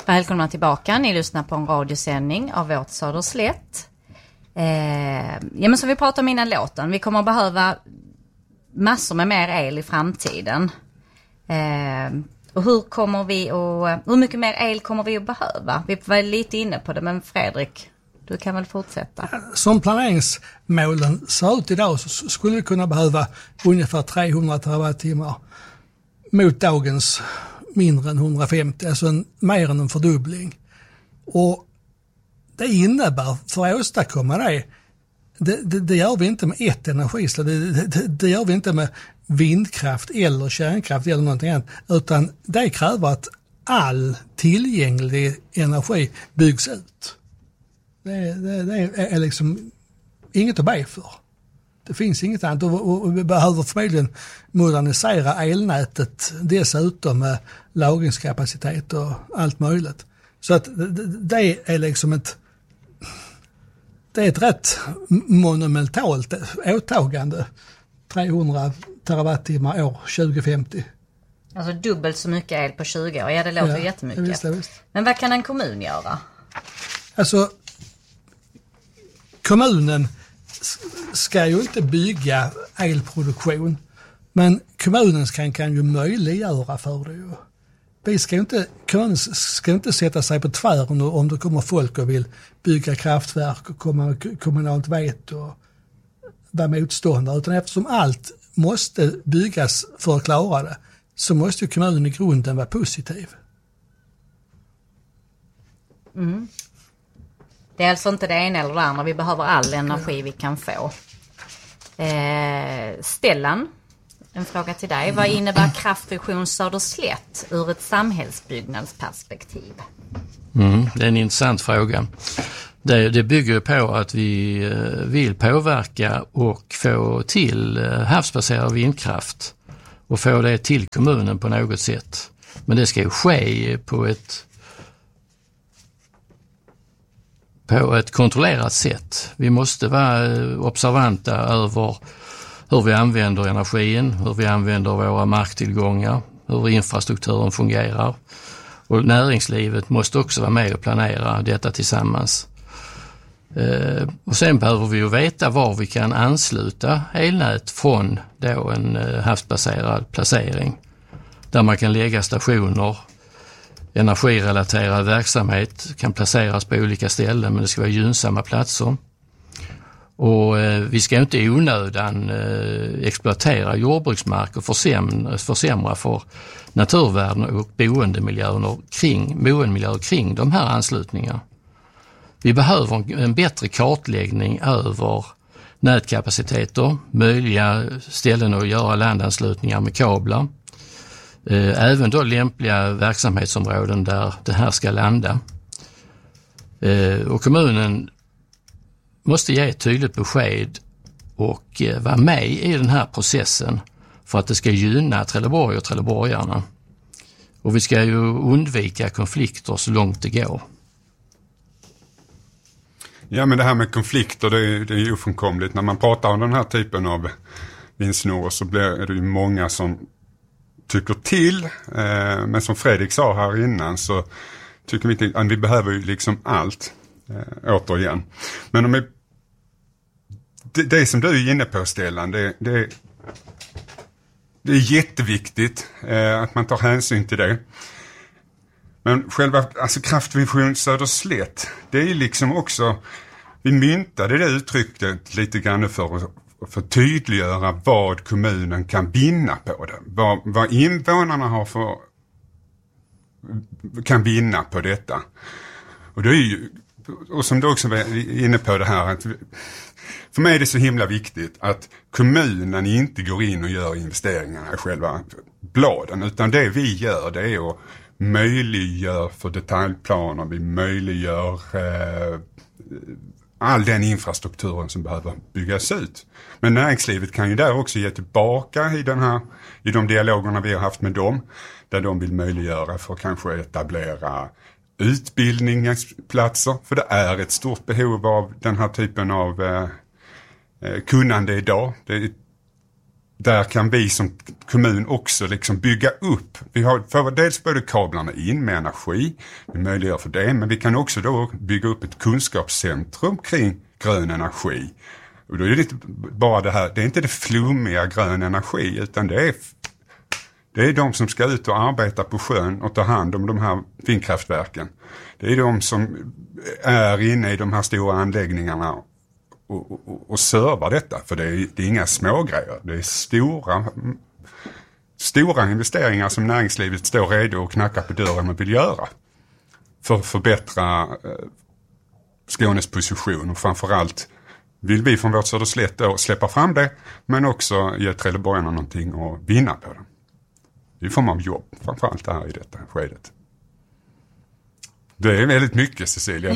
Välkomna tillbaka. Ni lyssnar på en radiosändning av vårt Söderslätt. Men som vi pratade om innan låten, vi kommer att behöva massor med mer el i framtiden. Och hur mycket mer el kommer vi att behöva? Vi var lite inne på det, men Fredrik, du kan väl fortsätta. Som planeringsmålen ser ut idag så skulle vi kunna behöva ungefär 300 terawattimmar mot dagens mindre än 150, alltså mer än en fördubbling. Och det innebär, för att åstadkomma det gör vi inte med ett energislag, det gör vi inte med vindkraft eller kärnkraft eller någonting annat, utan det kräver att all tillgänglig energi byggs ut. Det är liksom inget att be för. Det finns inget annat och vi behöver förmodligen modernisera elnätet dessutom med lagringskapacitet och allt möjligt. Så att det är liksom ett rätt monumentalt åtagande. 300 terawattimmar år 2050. Alltså dubbelt så mycket el på 20 år. Ja, det låter jättemycket. Visst. Men vad kan en kommun göra? Alltså, kommunen ska ju inte bygga elproduktion, men kommunen kan ju möjliggöra för det ju. Kommunen ska inte sätta sig på tvären om det kommer folk och vill bygga kraftverk och komma kommunalt veto och vara motståndare, utan eftersom allt måste byggas för att klara det, så måste ju kommunen i grunden vara positiv. Mm. Det är alltså inte det ena eller det andra. Vi behöver all energi vi kan få. Stellan, en fråga till dig. Vad innebär kraftfusion Söderslätt ur ett samhällsbyggnadsperspektiv? Det är en intressant fråga. Det bygger på att vi vill påverka och få till havsbaserad vindkraft och få det till kommunen på något sätt. Men det ska ju ske på ett kontrollerat sätt. Vi måste vara observanta över hur vi använder energin, hur vi använder våra marktillgångar, hur infrastrukturen fungerar. Och näringslivet måste också vara med och planera detta tillsammans. Och sen behöver vi ju veta var vi kan ansluta elnät från då en havsbaserad placering. Där man kan lägga stationer. Energirelaterad verksamhet kan placeras på olika ställen, men det ska vara gynnsamma platser. Och vi ska inte i onödan exploatera jordbruksmark och försämra för naturvärden och boendemiljöer kring de här anslutningarna. Vi behöver en bättre kartläggning över nätkapaciteter, möjliga ställen att göra landanslutningar med kablar. Även då lämpliga verksamhetsområden där det här ska landa. Och kommunen måste ge ett tydligt besked och vara med i den här processen för att det ska gynna Trelleborg och trelleborgarna. Och vi ska ju undvika konflikter så långt det går. Ja, men det här med konflikter, det är ju ofrånkomligt. När man pratar om den här typen av vindsnurror så är det ju många som tycker till, men som Fredrik sa här innan så tycker vi inte att vi behöver ju liksom allt återigen. Men om det som du är inne på, Stellan, det är jätteviktigt att man tar hänsyn till det. Men själva kraftvision Söderslätt, det är ju liksom också, vi myntade det uttrycket lite grann för tydliggöra vad kommunen kan vinna på det. Vad invånarna kan vinna på detta. Och det är ju, och som du också var inne på det här, att för mig är det så himla viktigt att kommunen inte går in och gör investeringarna i själva bladen, utan det vi gör, det är att möjliggör för detaljplaner, vi möjliggör all den infrastrukturen som behöver byggas ut. Men näringslivet kan ju där också ge tillbaka i de dialogerna vi har haft med dem, där de vill möjliggöra för att kanske etablera utbildningsplatser, för det är ett stort behov av den här typen av kunnande idag. där kan vi som kommun också liksom bygga upp. Vi har för dels både kablarna in med energi, vi möjliggör för det, men vi kan också då bygga upp ett kunskapscentrum kring grön energi. Och då är det inte bara det här, det är inte det flummiga grön energi, utan det är de som ska ut och arbeta på sjön och ta hand om de här vindkraftverken. Det är de som är inne i de här stora anläggningarna och servar detta, för det är inga små grejer. Det är stora investeringar som näringslivet står redo och knackar på dörren och vill göra för att förbättra Skånes position, och framförallt vill vi från vårt Söderslätt då släppa fram det, men också ge trelleborgarna någonting att vinna på det. Det är form av jobb, framförallt här i detta skedet. Det är väldigt mycket, Cecilia.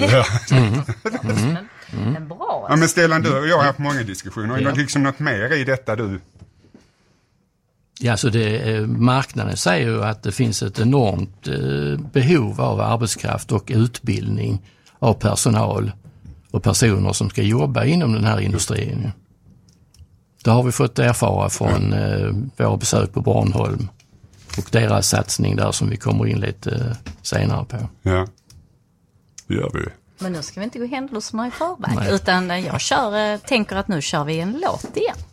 Men bra. Ja, men Stellan, du och jag har haft många diskussioner. Är det liksom något mer i detta du? Ja, så marknaden säger ju att det finns ett enormt behov av arbetskraft och utbildning av personal och personer som ska jobba inom den här industrin. Det har vi fått erfara från våra besök på Bornholm och deras satsning där som vi kommer in lite senare på. Ja, det gör vi. Men nu ska vi inte gå händelserna i förväg, utan jag tänker att nu kör vi en låt igen.